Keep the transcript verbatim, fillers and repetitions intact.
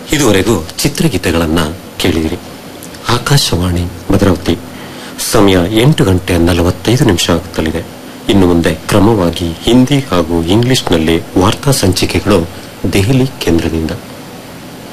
ಇದುವರೆಗೂ ಚಿತ್ರಗೀತೆಗಳನ್ನ ಕೇಳಿದಿರಿ. ಆಕಾಶವಾಣಿ ಭದ್ರಾವತಿ. ಸಮಯ ಎಂಟು ಗಂಟೆ ನಲವತ್ತೈದು ನಿಮಿಷ ಆಗುತ್ತಲಿದೆ. ಇನ್ನು ಮುಂದೆ ಕ್ರಮವಾಗಿ ಹಿಂದಿ ಹಾಗೂ ಇಂಗ್ಲಿಷ್ನಲ್ಲಿ ವಾರ್ತಾ ಸಂಚಿಕೆಗಳು ದೆಹಲಿ ಕೇಂದ್ರದಿಂದ.